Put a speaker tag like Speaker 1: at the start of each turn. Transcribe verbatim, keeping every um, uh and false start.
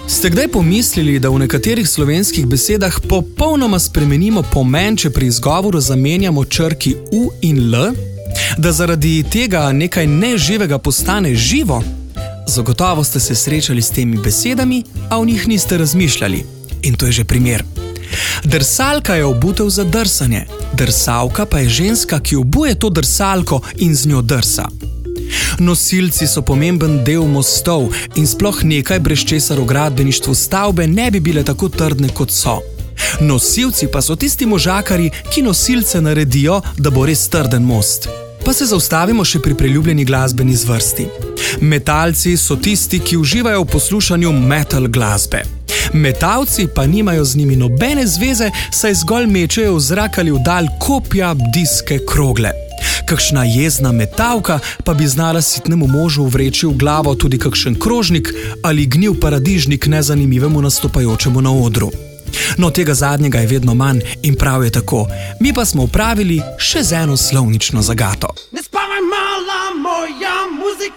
Speaker 1: Ste kdaj pomislili, da v nekaterih slovenskih besedah popolnoma spremenimo pomen, če pri izgovoru zamenjamo črki u in l? Da zaradi tega nekaj neživega postane živo? Zagotovo ste se srečali s temi besedami, a v njih niste razmišljali. In to je že primer. Drsalka je obutev za drsanje, drsalka pa je ženska, ki obuje to drsalko in z njo drsa. Nosilci so pomemben del mostov in sploh nekaj, brez česar v gradbeništvu stavbe ne bi bile tako trdne, kot so. Nosilci pa so tisti možakarji, ki nosilce naredijo, da bo res trden most. Pa se zaustavimo še pri priljubljeni glasbeni zvrsti. Metalci so tisti, ki uživajo v poslušanju metal glasbe. Metalci pa nimajo z njimi nobene zveze, saj zgolj mečejo v zrak ali v dal kopja, diske, krogle. Kakšna jezna metalka pa bi znala sitnemu možu vreči v glavo tudi kakšen krožnik ali gnil paradižnik nezanimivemu nastopajočemu na odru. No, tega zadnjega je vedno manj in prav je tako. Mi pa smo upravili še z eno slovnično zagato.